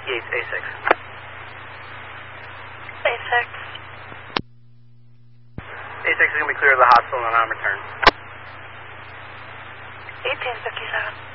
58 A6. A6. A6 is going to be clear of the hospital and on return. 1857.